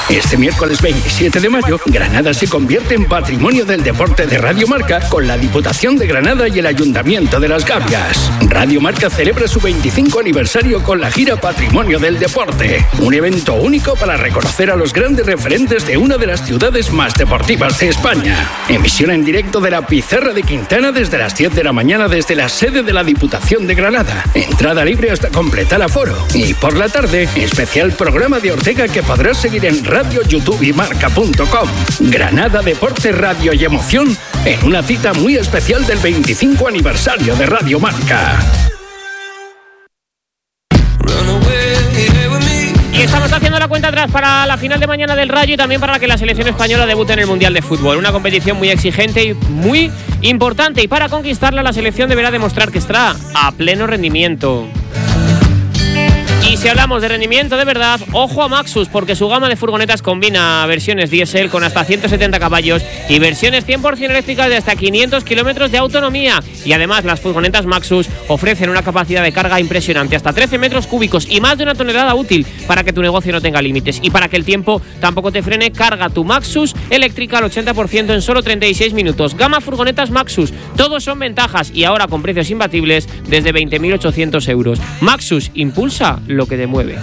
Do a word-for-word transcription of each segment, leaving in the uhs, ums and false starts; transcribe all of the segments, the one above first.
Este miércoles veintisiete de mayo, Granada se convierte en Patrimonio del Deporte de Radio Marca con la Diputación de Granada y el Ayuntamiento de Las Gavias. Radio Marca celebra su veinticinco aniversario con la gira Patrimonio del Deporte, un evento único para reconocer a los grandes referentes de una de las ciudades más deportivas de España. Emisión en directo de la Pizarra de Quintana desde las diez de la mañana desde la sede de la Diputación de Granada. Entrada libre hasta completar aforo. Y por la tarde, especial programa de Ortega que podrás seguir en Radio, YouTube y Marca punto com. Granada, deporte, radio y emoción en una cita muy especial del veinticinco aniversario de Radio Marca. Y estamos haciendo la cuenta atrás para la final de mañana del Rayo y también para que la selección española debute en el Mundial de Fútbol. Una competición muy exigente y muy importante. Y para conquistarla, la selección deberá demostrar que estará a pleno rendimiento. Y si hablamos de rendimiento de verdad, ojo a Maxus, porque su gama de furgonetas combina versiones diésel con hasta ciento setenta caballos y versiones cien por ciento eléctricas de hasta quinientos kilómetros de autonomía. Y además las furgonetas Maxus ofrecen una capacidad de carga impresionante, hasta trece metros cúbicos y más de una tonelada útil para que tu negocio no tenga límites. Y para que el tiempo tampoco te frene, carga tu Maxus eléctrica al ochenta por ciento en solo treinta y seis minutos. Gama furgonetas Maxus, todos son ventajas y ahora con precios imbatibles desde veinte mil ochocientos euros. Maxus, impulsa lo que te mueve.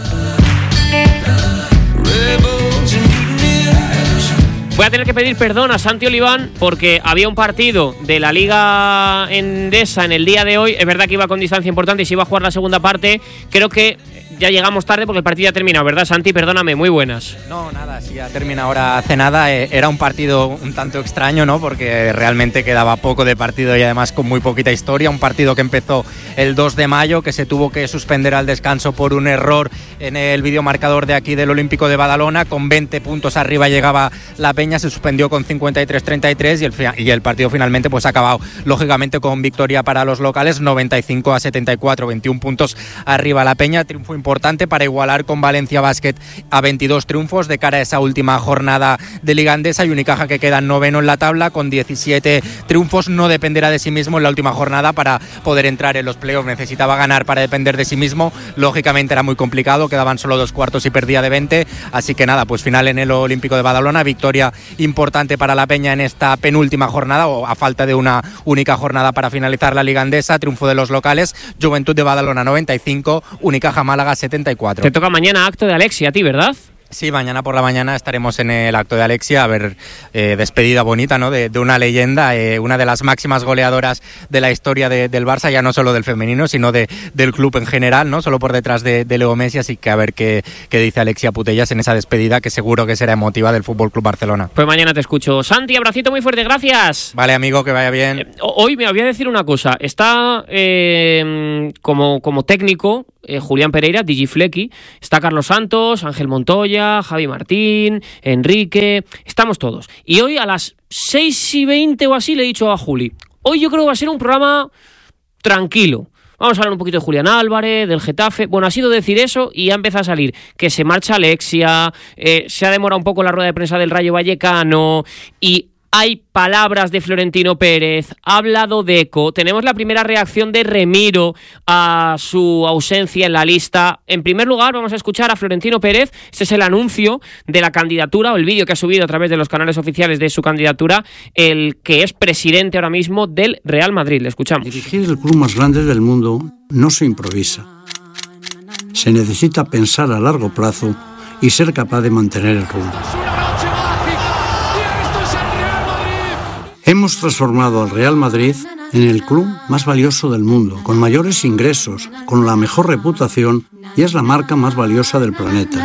Voy a tener que pedir perdón a Santi Oliván porque había un partido de la Liga Endesa en el día de hoy. Es verdad que iba con distancia importante y se iba a jugar la segunda parte. Creo que ya llegamos tarde porque el partido ya ha terminado, ¿verdad, Santi? Perdóname, muy buenas. No, nada, sí, ya termina ahora hace nada. Eh, era un partido un tanto extraño, ¿no? Porque realmente quedaba poco de partido y además con muy poquita historia. Un partido que empezó el dos de mayo, que se tuvo que suspender al descanso por un error en el videomarcador de aquí del Olímpico de Badalona. Con veinte puntos arriba llegaba la Peña, se suspendió con cincuenta y tres treinta y tres y el, y el partido finalmente pues ha acabado, lógicamente, con victoria para los locales, noventa y cinco a setenta y cuatro, veintiún puntos arriba la Peña. Triunfo importante para igualar con Valencia Basket a veintidós triunfos de cara a esa última jornada de Liga Endesa, y Unicaja, que queda noveno en la tabla con diecisiete triunfos, no dependerá de sí mismo en la última jornada para poder entrar en los playoffs. Necesitaba ganar para depender de sí mismo, lógicamente era muy complicado, quedaban solo dos cuartos y perdía de veinte, así que nada, pues final en el Olímpico de Badalona, victoria importante para la Peña en esta penúltima jornada, o a falta de una única jornada para finalizar la Liga Endesa. Triunfo de los locales, Juventud de Badalona noventa y cinco, Unicaja Málaga setenta y cuatro. Te toca mañana acto de Alexia a ti, ¿verdad? Sí, mañana por la mañana estaremos en el acto de Alexia, a ver, eh, despedida bonita, ¿no? De, de una leyenda, eh, una de las máximas goleadoras de la historia de, del Barça, ya no solo del femenino, sino de, del club en general, ¿no? Solo por detrás de, de Leo Messi, así que a ver qué, qué dice Alexia Putellas en esa despedida, que seguro que será emotiva, del Fútbol Club Barcelona. Pues mañana te escucho. Santi, abracito muy fuerte, gracias. Vale, amigo, que vaya bien. Eh, hoy me voy a decir una cosa, está eh, como, como técnico Eh, Julián Pereira, Digiflequi, está Carlos Santos, Ángel Montoya, Javi Martín, Enrique, estamos todos. Y hoy a las seis y veinte o así le he dicho a Juli, hoy yo creo que va a ser un programa tranquilo. Vamos a hablar un poquito de Julián Álvarez, del Getafe. Bueno, ha sido decir eso y ya empieza a salir que se marcha Alexia, eh, se ha demorado un poco la rueda de prensa del Rayo Vallecano y hay palabras de Florentino Pérez, ha hablado Deco, tenemos la primera reacción de Remiro a su ausencia en la lista. En primer lugar, vamos a escuchar a Florentino Pérez, este es el anuncio de la candidatura, o el vídeo que ha subido a través de los canales oficiales de su candidatura, el que es presidente ahora mismo del Real Madrid. Le escuchamos. Dirigir el club más grande del mundo no se improvisa. Se necesita pensar a largo plazo y ser capaz de mantener el rumbo. Hemos transformado al Real Madrid en el club más valioso del mundo, con mayores ingresos, con la mejor reputación y es la marca más valiosa del planeta.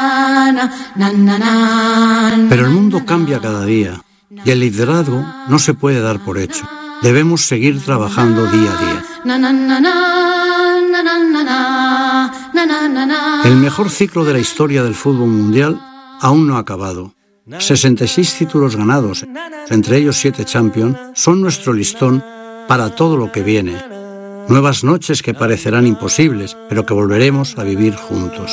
Pero el mundo cambia cada día y el liderazgo no se puede dar por hecho. Debemos seguir trabajando día a día. El mejor ciclo de la historia del fútbol mundial aún no ha acabado. sesenta y seis títulos ganados, entre ellos siete Champions, son nuestro listón para todo lo que viene. Nuevas noches que parecerán imposibles, pero que volveremos a vivir juntos.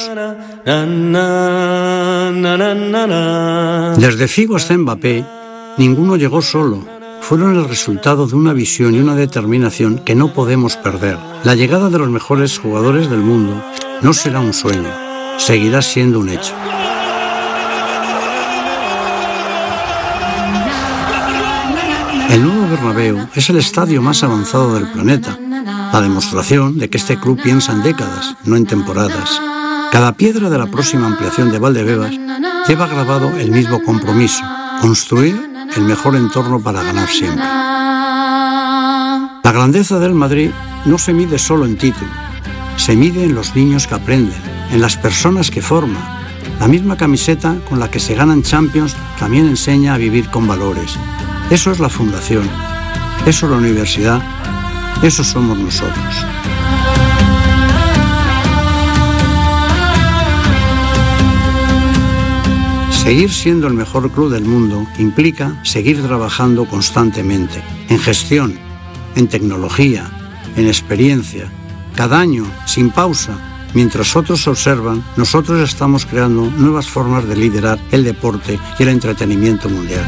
Desde Figo hasta Mbappé, ninguno llegó solo. Fueron el resultado de una visión y una determinación que no podemos perder. La llegada de los mejores jugadores del mundo no será un sueño, seguirá siendo un hecho. El nuevo Bernabéu es el estadio más avanzado del planeta, la demostración de que este club piensa en décadas, no en temporadas. Cada piedra de la próxima ampliación de Valdebebas lleva grabado el mismo compromiso: construir el mejor entorno para ganar siempre. La grandeza del Madrid no se mide solo en título, se mide en los niños que aprenden, en las personas que forman. La misma camiseta con la que se ganan Champions también enseña a vivir con valores. Eso es la fundación, eso es la universidad, eso somos nosotros. Seguir siendo el mejor club del mundo implica seguir trabajando constantemente, en gestión, en tecnología, en experiencia, cada año, sin pausa. Mientras otros observan, nosotros estamos creando nuevas formas de liderar el deporte y el entretenimiento mundial.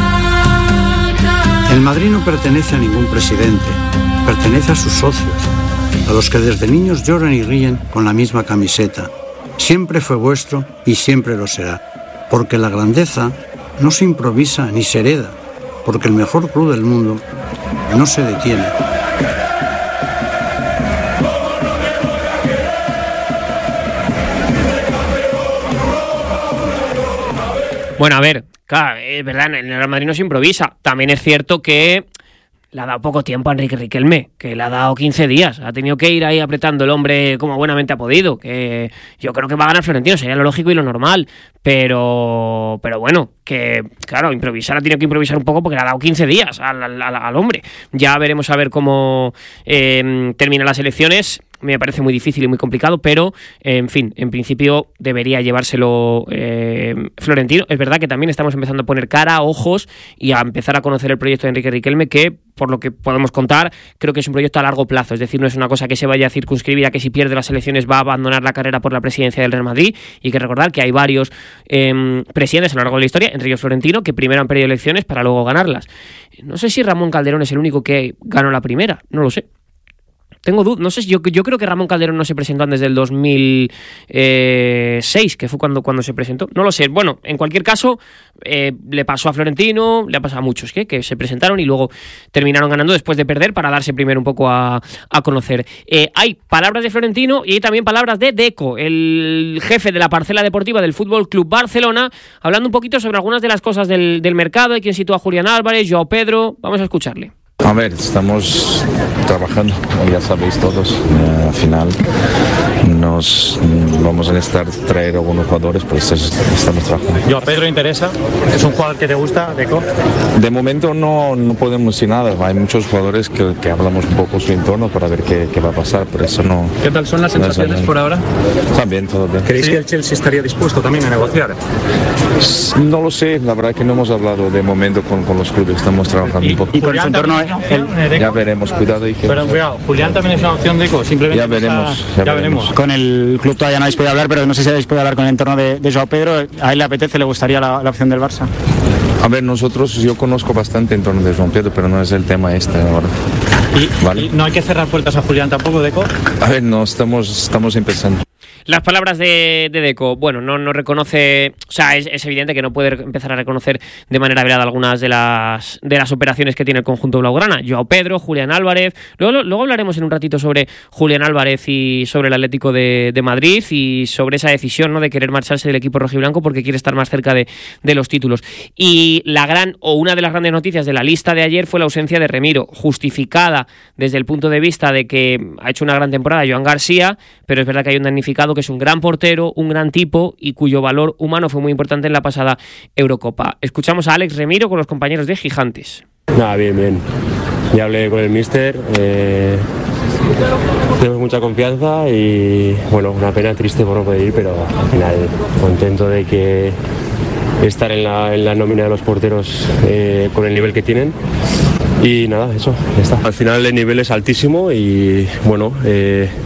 El Madrid no pertenece a ningún presidente, pertenece a sus socios, a los que desde niños lloran y ríen con la misma camiseta. Siempre fue vuestro y siempre lo será, porque la grandeza no se improvisa ni se hereda, porque el mejor club del mundo no se detiene. Bueno, a ver, claro, es verdad, en el Real Madrid no se improvisa. También es cierto que le ha dado poco tiempo a Enrique Riquelme, que le ha dado quince días. Ha tenido que ir ahí apretando el hombre como buenamente ha podido. Que yo creo que va a ganar Florentino, sería lo lógico y lo normal. Pero pero bueno, que claro, improvisar ha tenido que improvisar un poco porque le ha dado quince días al, al, al hombre. Ya veremos a ver cómo eh, terminan las elecciones. Me parece muy difícil y muy complicado, pero, eh, en fin, en principio debería llevárselo eh, Florentino. Es verdad que también estamos empezando a poner cara, ojos y a empezar a conocer el proyecto de Enrique Riquelme, que, por lo que podemos contar, creo que es un proyecto a largo plazo. Es decir, no es una cosa que se vaya a circunscribir a que si pierde las elecciones va a abandonar la carrera por la presidencia del Real Madrid. Y hay que recordar que hay varios eh, presidentes a lo largo de la historia, entre ellos Florentino, que primero han perdido elecciones para luego ganarlas. No sé si Ramón Calderón es el único que ganó la primera, no lo sé. Tengo dudas, no sé, yo, yo creo que Ramón Calderón no se presentó antes del dos mil seis, que fue cuando, cuando se presentó. No lo sé. Bueno, en cualquier caso, eh, le pasó a Florentino, le ha pasado a muchos ¿qué? que se presentaron y luego terminaron ganando después de perder para darse primero un poco a, a conocer. Eh, hay palabras de Florentino y hay también palabras de Deco, el jefe de la parcela deportiva del Fútbol Club Barcelona, hablando un poquito sobre algunas de las cosas del, del mercado, de quién sitúa a Julián Álvarez, Joao Pedro. Vamos a escucharle. A ver, estamos trabajando, ya sabéis todos, eh, al final nos vamos a necesitar traer algunos jugadores, pues estamos trabajando. ¿Yo a Pedro interesa? ¿Es un jugador que te gusta, Deco? De momento no, no podemos decir nada, hay muchos jugadores que, que hablamos un poco su entorno para ver qué, qué va a pasar, por eso no... ¿Qué tal son las sensaciones no por ahora? También, todo bien. ¿Creéis ¿Sí? que el Chelsea estaría dispuesto también a negociar? No lo sé, la verdad que no hemos hablado de momento con, con los clubes, estamos trabajando ¿Y, un poco. ¿Y con su entorno? El, ya veremos, cuidado. Y que... Pero cuidado, Julián también es una opción, Deco, simplemente... Ya veremos, está... ya, ya veremos. veremos. Con el club todavía no habéis podido hablar, pero no sé si habéis podido hablar con el entorno de, de Joao Pedro. ¿A él le apetece, le gustaría la, la opción del Barça? A ver, nosotros, yo conozco bastante en torno de Joao Pedro, pero no es el tema este ahora. ¿Y, ¿Vale? ¿Y no hay que cerrar puertas a Julián tampoco, Deco? A ver, no, estamos, estamos empezando. Las palabras de, de Deco, bueno, no, no reconoce, o sea, es, es evidente que no puede empezar a reconocer de manera velada algunas de las de las operaciones que tiene el conjunto blaugrana. Joao Pedro, Julián Álvarez, luego, luego hablaremos en un ratito sobre Julián Álvarez y sobre el Atlético de, de Madrid y sobre esa decisión, ¿no?, de querer marcharse del equipo rojiblanco porque quiere estar más cerca de, de los títulos. Y la gran, o una de las grandes noticias de la lista de ayer fue la ausencia de Remiro, justificada desde el punto de vista de que ha hecho una gran temporada Joan García, pero es verdad que hay un damnificado que es un gran portero, un gran tipo y cuyo valor humano fue muy importante en la pasada Eurocopa. Escuchamos a Alex Remiro con los compañeros de Gigantes. Nada, bien, bien. Ya hablé con el míster, eh, tenemos mucha confianza y bueno, una pena triste por no poder ir, pero al final contento de que estar en la, en la nómina de los porteros eh, con el nivel que tienen. Y nada, eso, ya está. Al final el nivel es altísimo y bueno, eh,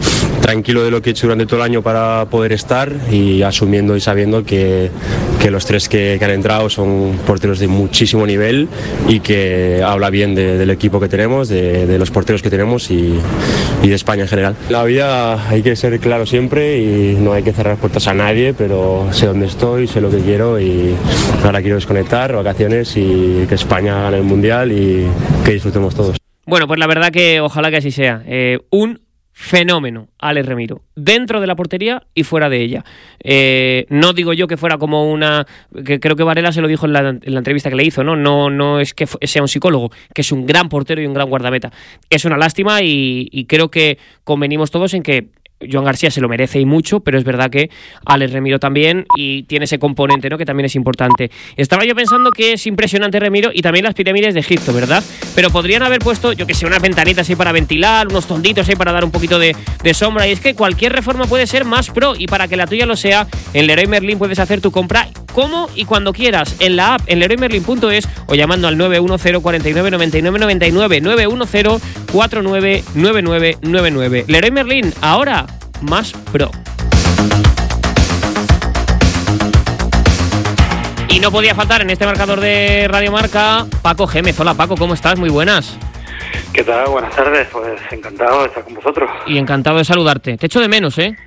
tranquilo de lo que he hecho durante todo el año para poder estar y asumiendo y sabiendo que, que los tres que, que han entrado son porteros de muchísimo nivel y que habla bien de, del equipo que tenemos, de, de los porteros que tenemos y, y de España en general. En la vida hay que ser claro siempre y no hay que cerrar puertas a nadie, pero sé dónde estoy, sé lo que quiero y ahora quiero desconectar, vacaciones y que España gane el Mundial y que disfrutemos todos. Bueno, pues la verdad que ojalá que así sea. Eh, un fenómeno, Alex Remiro, dentro de la portería y fuera de ella. Eh, no digo yo que fuera como una... que creo que Varela se lo dijo en la, en la entrevista que le hizo, ¿no? No, no es que sea un psicólogo, que es un gran portero y un gran guardameta. Es una lástima y, y creo que convenimos todos en que Joan García se lo merece y mucho, pero es verdad que Alex Remiro también, y tiene ese componente, ¿no?, que también es importante. Estaba yo pensando que es impresionante Remiro y también las pirámides de Egipto, ¿verdad? Pero podrían haber puesto, yo que sé, unas ventanitas ahí para ventilar, unos tonditos ahí para dar un poquito de, de sombra, y es que cualquier reforma puede ser más pro, y para que la tuya lo sea, en Leroy Merlin puedes hacer tu compra como y cuando quieras, en la app, en leroy merlin punto es o llamando al nueve uno cero, cuatro nueve, nueve nueve nueve nueve, nueve uno cero, cuatro nueve nueve nueve nueve nueve. Leroy Merlin, ahora más pro. Y no podía faltar en este marcador de Radio Marca Paco Gémez. Hola Paco, ¿cómo estás? Muy buenas. ¿Qué tal? Buenas tardes, pues encantado de estar con vosotros. Y encantado de saludarte. Te echo de menos, ¿eh?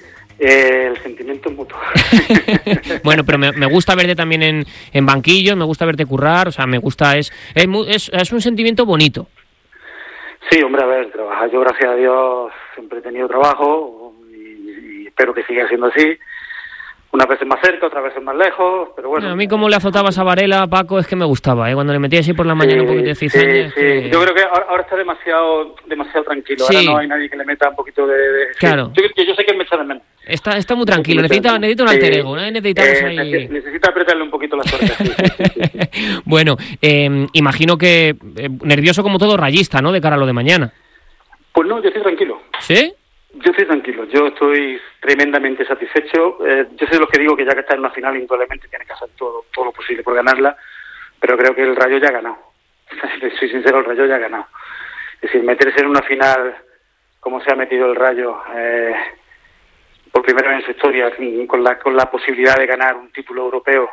Eh, el sentimiento es mutuo. Bueno, pero me, me gusta verte también en, en banquillos, me gusta verte currar, o sea, me gusta, es, es, es, es un sentimiento bonito. Sí, hombre, a ver, trabajar yo, gracias a Dios, siempre he tenido trabajo y, y espero que siga siendo así. Unas veces más cerca, otras veces más lejos, pero bueno. A mí como le azotabas a Varela, Paco, es que me gustaba, ¿eh? Cuando le metías así por la mañana sí, un poquito de cizaña. Sí, sí. Que... Yo creo que ahora, ahora está demasiado demasiado tranquilo, sí. Ahora no hay nadie que le meta un poquito de... de... Claro. Sí. Yo, yo sé que me echa de menos. Está, está muy tranquilo, necesita, necesita un alter ego, ¿no? Necesitamos eh, ahí... Necesita apretarle un poquito la suerte. Sí, sí, sí, sí. Bueno, eh, imagino que eh, nervioso como todo rayista, ¿no? De cara a lo de mañana. Pues no, yo estoy tranquilo. ¿Sí? Yo estoy tranquilo, yo estoy tremendamente satisfecho. Eh, yo soy de los que digo que ya que está en una final, indudablemente tiene que hacer todo, todo lo posible por ganarla, pero creo que el Rayo ya ha ganado. Soy sincero, el Rayo ya ha ganado. Es decir, meterse en una final como se ha metido el Rayo eh, por primera vez en su historia, con la, con la posibilidad de ganar un título europeo,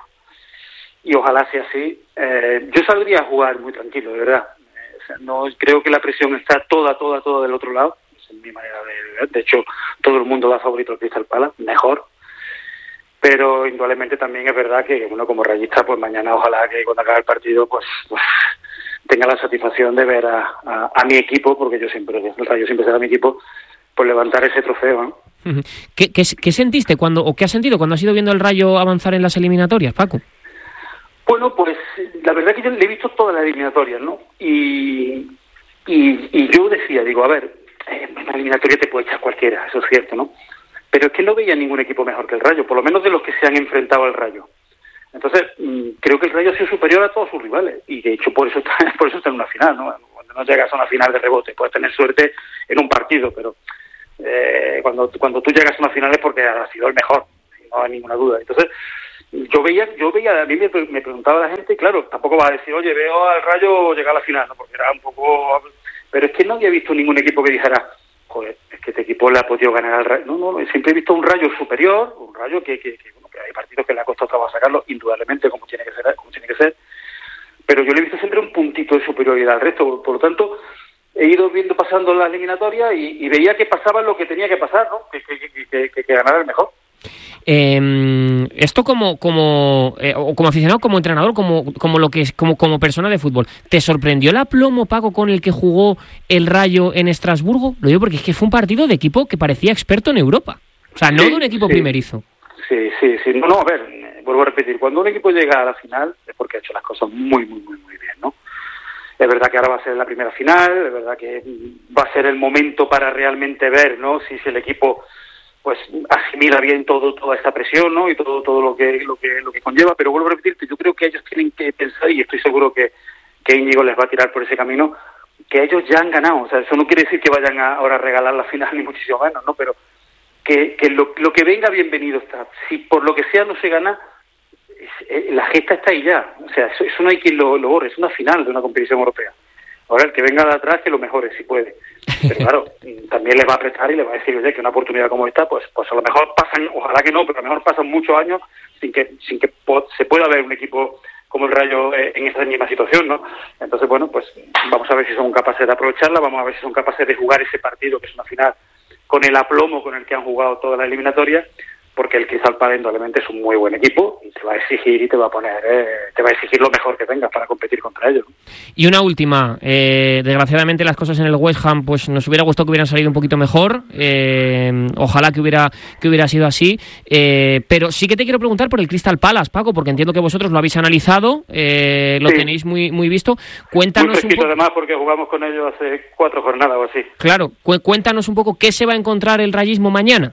y ojalá sea así, eh, yo saldría a jugar muy tranquilo, de verdad. Eh, o sea, no creo que la presión está toda, toda, toda del otro lado. En mi manera de ver. De hecho, todo el mundo da favorito al Crystal Palace, mejor. Pero indudablemente también es verdad que uno como rayista, pues mañana ojalá que cuando acabe el partido, pues, pues tenga la satisfacción de ver a, a, a mi equipo, porque yo siempre, el Rayo siempre será mi equipo, pues levantar ese trofeo, ¿no? ¿Qué, qué, qué sentiste cuando, o qué has sentido cuando has ido viendo el Rayo avanzar en las eliminatorias, Paco? Bueno, pues la verdad que yo le he visto todas las eliminatorias, ¿no? Y, y, y yo decía, digo, a ver, en una eliminatoria te puede echar cualquiera, eso es cierto, ¿no? Pero es que no veía ningún equipo mejor que el Rayo, por lo menos de los que se han enfrentado al Rayo. Entonces, mmm, creo que el Rayo ha sido superior a todos sus rivales, y de hecho por eso está, por eso está en una final, ¿no? Cuando no llegas a una final de rebote, puedes tener suerte en un partido, pero eh, cuando, cuando tú llegas a una final es porque has sido el mejor, no hay ninguna duda. Entonces, yo veía, yo veía, a mí me, me preguntaba la gente, claro, tampoco va a decir, oye, veo al Rayo llegar a la final, ¿no? Porque era un poco... Pero es que no había visto ningún equipo que dijera, joder, es que este equipo le ha podido ganar al Rayo. No, no, siempre he visto un Rayo superior, un Rayo que, que, que, bueno, que hay partidos que le ha costado trabajo sacarlo, indudablemente, como tiene que ser, como tiene que ser. Pero yo le he visto siempre un puntito de superioridad al resto. Por lo tanto, he ido viendo pasando las eliminatorias y, y veía que pasaba lo que tenía que pasar, ¿no? Que, que, que, que, que, que ganara el mejor. Eh, esto como como eh, o como aficionado, como entrenador, como como lo que es como como persona de fútbol, ¿te sorprendió el aplomo, Paco, con el que jugó el Rayo en Estrasburgo? Lo digo porque es que fue un partido de equipo que parecía experto en Europa, o sea, no sí, de un equipo sí. primerizo. Sí, sí, sí. No, no, a ver, vuelvo a repetir, cuando un equipo llega a la final es porque ha hecho las cosas muy, muy, muy, muy bien, ¿no? Es verdad que ahora va a ser la primera final, es verdad que va a ser el momento para realmente ver, ¿no? Si, si el equipo pues asimila bien todo toda esta presión, ¿no? Y todo todo lo que lo que lo que conlleva, pero vuelvo a repetirte, yo creo que ellos tienen que pensar, y estoy seguro que que Íñigo les va a tirar por ese camino, que ellos ya han ganado. O sea, eso no quiere decir que vayan a ahora a regalar la final, ni muchísimo menos, ¿no? Pero que que lo, lo que venga bienvenido está. Si por lo que sea no se gana, es, eh, la gesta está ahí ya. O sea, eso, eso no hay quien lo, lo borre, es una final de una competición europea. Ahora el que venga de atrás que lo mejore si puede. Pero claro, también les va a apretar y les va a decir, oye, que una oportunidad como esta, pues pues a lo mejor pasan, ojalá que no, pero a lo mejor pasan muchos años sin que sin que po- se pueda ver un equipo como el Rayo eh, en esa misma situación, ¿no? Entonces, bueno, pues vamos a ver si son capaces de aprovecharla, vamos a ver si son capaces de jugar ese partido, que es una final, con el aplomo con el que han jugado todas las eliminatorias, porque el Crystal Palace indudablemente es un muy buen equipo y te va a exigir y te va a poner, eh, te va a exigir lo mejor que tengas para competir contra ellos. Y una última, eh, desgraciadamente las cosas en el West Ham, pues nos hubiera gustado que hubieran salido un poquito mejor, eh, ojalá que hubiera que hubiera sido así, eh, pero sí que te quiero preguntar por el Crystal Palace, Paco, porque entiendo que vosotros lo habéis analizado, eh, lo Sí. tenéis muy muy visto. Muy Cuéntanos un fresquito poco. además porque jugamos con ellos hace cuatro jornadas o así. Claro, cu- cuéntanos un poco qué se va a encontrar el rayismo mañana.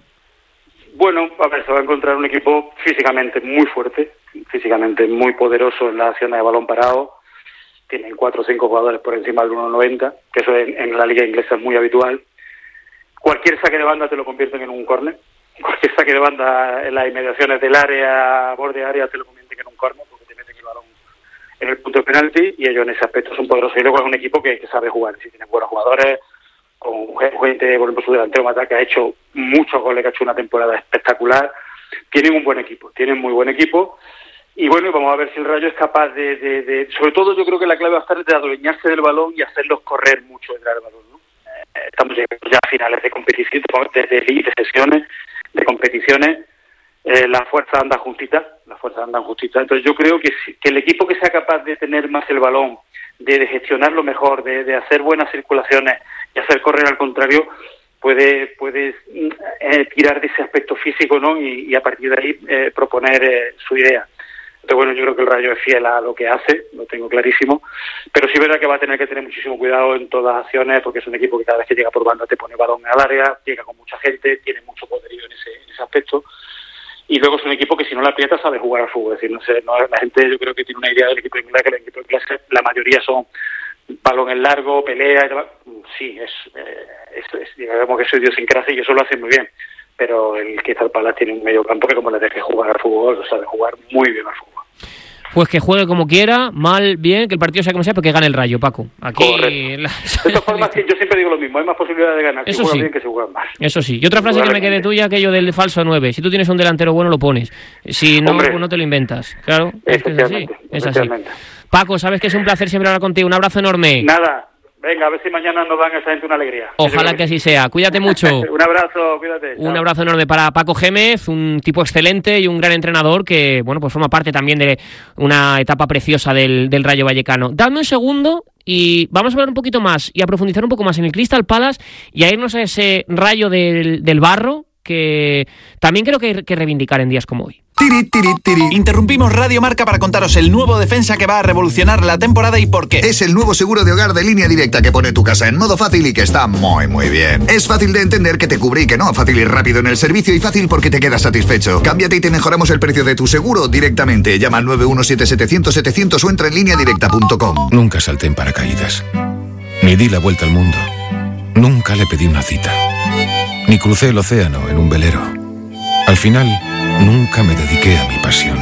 Bueno, a ver, se va a encontrar un equipo físicamente muy fuerte, físicamente muy poderoso en la acción de balón parado. Tienen cuatro o cinco jugadores por encima del uno noventa, que eso en, en la liga inglesa es muy habitual. Cualquier saque de banda te lo convierten en un córner. Cualquier saque de banda en las inmediaciones del área, borde área, te lo convierten en un córner porque te meten el balón en el punto de penalti y ellos en ese aspecto son poderosos. Y luego es un equipo que, que sabe jugar, si tienen buenos jugadores, con gente, por ejemplo, su delantero Mata, que ha hecho muchos goles, que ha hecho una temporada espectacular. Tienen un buen equipo, tienen muy buen equipo. Y bueno, vamos a ver si el Rayo es capaz de, de, de... Sobre todo yo creo que la clave va a estar de adueñarse del balón y hacerlos correr mucho detrás del balón, ¿no? Eh, estamos llegando ya a finales de competición, de, de, de sesiones, de competiciones. Eh, la fuerza anda justita, la fuerza anda justita. Entonces yo creo que, si, que el equipo que sea capaz de tener más el balón, de, de gestionarlo mejor, de, de hacer buenas circulaciones y hacer correr al contrario, puede puede eh, tirar de ese aspecto físico, ¿no? Y, y a partir de ahí eh, proponer eh, su idea. Entonces, bueno, yo creo que el Rayo es fiel a lo que hace, lo tengo clarísimo, pero sí es verdad que va a tener que tener muchísimo cuidado en todas las acciones, porque es un equipo que cada vez que llega por banda te pone balón al área, llega con mucha gente, tiene mucho poderío en ese, en ese aspecto. Y luego es un equipo que si no la aprieta sabe jugar al fútbol. Es decir, no sé, no, la gente yo creo que tiene una idea del equipo inglés, que el equipo inglés la mayoría son balones largos, pelea y demás. Sí, es, eh, es, es digamos que es su idiosincrasia y eso lo hace muy bien. Pero el Crystal Palace tiene un medio campo que como le deje jugar al fútbol, lo sabe jugar muy bien al fútbol. Pues que juegue como quiera, mal, bien, que el partido sea como sea, pero que gane el Rayo, Paco. Aquí la... De todas formas, yo siempre digo lo mismo, hay más posibilidad de ganar Eso si juegan sí. bien que si juegan mal. Eso sí. Y otra frase que me quede tuya, aquello del falso nueve. Si tú tienes un delantero bueno, lo pones. Si no, Hombre. pues no te lo inventas. Claro, es que es así. Efectivamente, Es así. efectivamente. Paco, sabes que es un placer siempre hablar contigo. Un abrazo enorme. Nada, venga, a ver si mañana nos dan a esa gente una alegría. Ojalá que así sea. Cuídate mucho. Un abrazo, cuídate. Un Chao. abrazo enorme para Paco Gémez, un tipo excelente y un gran entrenador que, bueno, pues forma parte también de una etapa preciosa del, del Rayo Vallecano. Dame un segundo y vamos a hablar un poquito más y a profundizar un poco más en el Crystal Palace y a irnos a ese Rayo del, del Barro que también creo que hay que reivindicar en días como hoy. Tiri, tiri, tiri. Interrumpimos Radio Marca para contaros el nuevo defensa que va a revolucionar la temporada y por qué. Es el nuevo seguro de hogar de Línea Directa que pone tu casa en modo fácil y que está muy muy bien. Es fácil de entender, que te cubre y que no. Fácil y rápido en el servicio y fácil porque te quedas satisfecho. Cámbiate y te mejoramos el precio de tu seguro directamente. Llama al nueve uno siete setecientos setecientos o entra en línea directa punto com. Nunca salté en paracaídas. Ni di la vuelta al mundo. Nunca le pedí una cita. Ni crucé el océano en un velero. Al final, nunca me dediqué a mi pasión.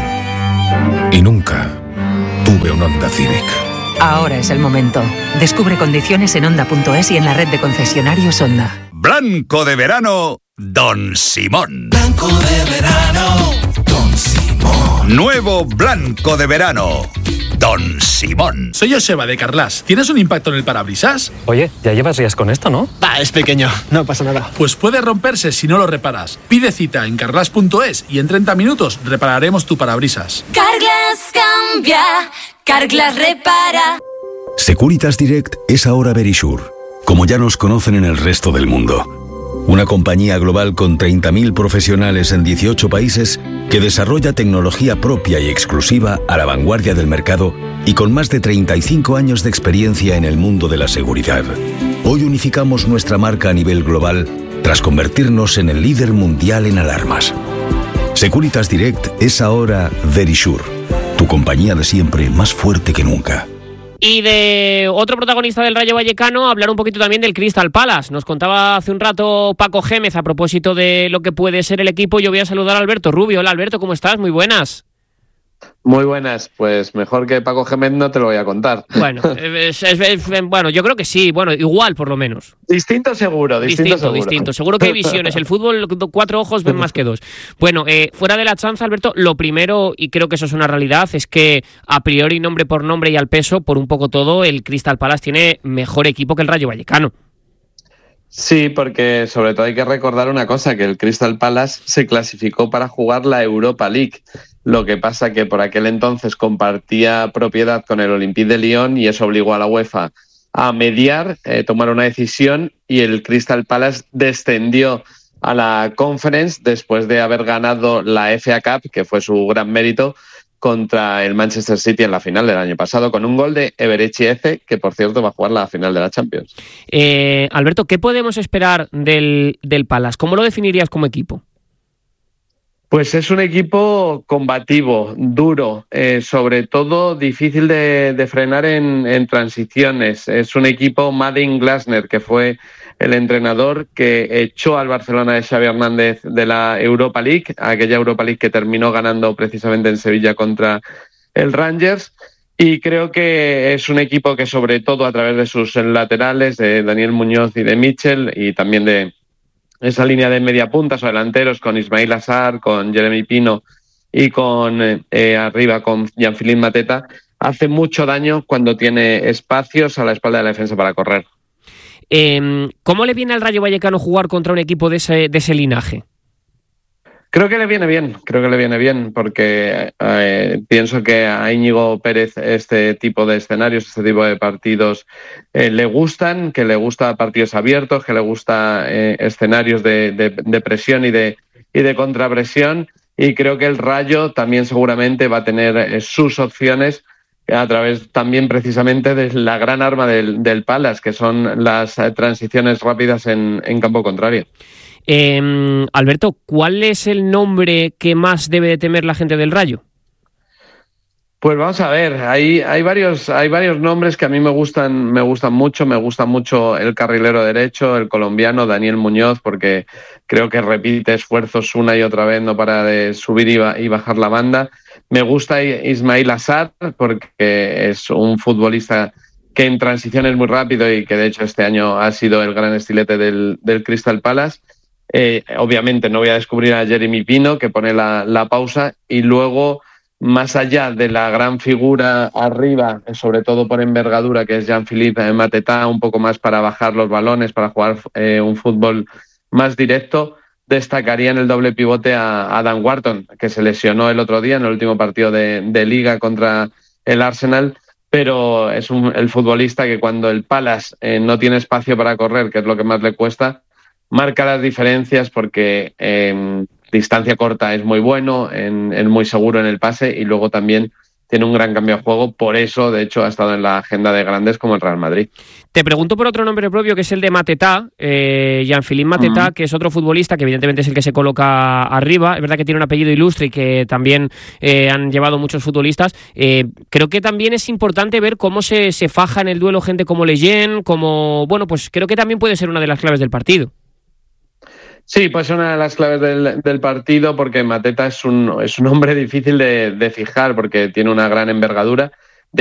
Y nunca tuve un Honda Civic. Ahora es el momento. Descubre condiciones en Honda punto es y en la red de concesionarios Honda. Blanco de verano, Don Simón. Blanco de verano, Don Simón. Nuevo Blanco de verano, Don Simón. Soy Joseba de Carlas. ¿Tienes un impacto en el parabrisas? Oye, ya llevas días con esto, ¿no? Va, es pequeño, no pasa nada. Pues puede romperse si no lo reparas. Pide cita en carlas punto es y en treinta minutos repararemos tu parabrisas. Carglass cambia, Carglass repara. Securitas Direct es ahora Verisure, como ya nos conocen en el resto del mundo. Una compañía global con treinta mil profesionales en dieciocho países que desarrolla tecnología propia y exclusiva a la vanguardia del mercado y con más de treinta y cinco años de experiencia en el mundo de la seguridad. Hoy unificamos nuestra marca a nivel global tras convertirnos en el líder mundial en alarmas. Securitas Direct es ahora Verisure, tu compañía de siempre más fuerte que nunca. Y de otro protagonista del Rayo Vallecano, hablar un poquito también del Crystal Palace. Nos contaba hace un rato Paco Gémez a propósito de lo que puede ser el equipo. Yo voy a saludar a Alberto Rubio. Hola Alberto, ¿cómo estás? Muy buenas. Muy buenas, pues mejor que Paco Gémez no te lo voy a contar. Bueno, es, es, es, bueno, yo creo que sí, bueno, igual por lo menos. Distinto seguro, distinto, distinto seguro. Distinto, seguro que hay visiones, el fútbol cuatro ojos ven más que dos. Bueno, eh, fuera de la chanza, Alberto, lo primero, y creo que eso es una realidad, es que a priori, nombre por nombre y al peso, por un poco todo, el Crystal Palace tiene mejor equipo que el Rayo Vallecano. Sí, porque sobre todo hay que recordar una cosa, que el Crystal Palace se clasificó para jugar la Europa League. Lo que pasa que por aquel entonces compartía propiedad con el Olympique de Lyon y eso obligó a la UEFA a mediar, eh, tomar una decisión y el Crystal Palace descendió a la Conference después de haber ganado la F A Cup, que fue su gran mérito, contra el Manchester City en la final del año pasado, con un gol de Eberechi Eze, que por cierto va a jugar la final de la Champions. Eh, Alberto, ¿qué podemos esperar del, del Palace? ¿Cómo lo definirías como equipo? Pues es un equipo combativo, duro, eh, sobre todo difícil de, de frenar en, en transiciones. Es un equipo Madin Glasner, que fue el entrenador que echó al Barcelona de Xavi Hernández de la Europa League, aquella Europa League que terminó ganando precisamente en Sevilla contra el Rangers. Y creo que es un equipo que sobre todo a través de sus laterales, de Daniel Muñoz y de Mitchell, y también de esa línea de media puntas o delanteros con Ismail Assar, con Jeremy Pino y con eh, arriba con Jean-Philippe Mateta, hace mucho daño cuando tiene espacios a la espalda de la defensa para correr. Eh, ¿Cómo le viene al Rayo Vallecano jugar contra un equipo de ese, de ese linaje? Creo que le viene bien, creo que le viene bien, porque eh, pienso que a Íñigo Pérez este tipo de escenarios, este tipo de partidos eh, le gustan, que le gusta partidos abiertos, que le gusta eh, escenarios de, de, de presión y de, y de contrapresión, y creo que el Rayo también seguramente va a tener eh, sus opciones a través también precisamente de la gran arma del, del Palace, que son las eh, transiciones rápidas en, en campo contrario. Eh, Alberto, ¿cuál es el nombre que más debe de temer la gente del Rayo? Pues vamos a ver, hay, hay varios, hay varios nombres que a mí me gustan, me gustan mucho, me gusta mucho el carrilero derecho, el colombiano Daniel Muñoz, porque creo que repite esfuerzos una y otra vez, no para de subir y, ba- y bajar la banda. Me gusta Ismail Assar, porque es un futbolista que en transición es muy rápido y que de hecho este año ha sido el gran estilete del, del Crystal Palace. Eh, obviamente no voy a descubrir a Jeremy Pino, que pone la, la pausa, y luego, más allá de la gran figura arriba, sobre todo por envergadura, que es Jean-Philippe Mateta, un poco más para bajar los balones, para jugar eh, un fútbol más directo, destacaría en el doble pivote a, a Dan Wharton, que se lesionó el otro día en el último partido de, de Liga contra el Arsenal, pero es un, el futbolista que cuando el Palace eh, no tiene espacio para correr, que es lo que más le cuesta, marca las diferencias porque en distancia corta es muy bueno, en, es muy seguro en el pase y luego también tiene un gran cambio de juego. Por eso, de hecho, ha estado en la agenda de grandes como el Real Madrid. Te pregunto por otro nombre propio, que es el de Mateta, eh, Jean-Philippe Mateta, uh-huh. que es otro futbolista que evidentemente es el que se coloca arriba. Es verdad que tiene un apellido ilustre y que también eh, han llevado muchos futbolistas. Eh, creo que también es importante ver cómo se, se faja en el duelo gente como Leyen, como... Bueno, pues creo que también puede ser una de las claves del partido. Sí, pues una de las claves del, del partido, porque Mateta es un, es un hombre difícil de, de fijar porque tiene una gran envergadura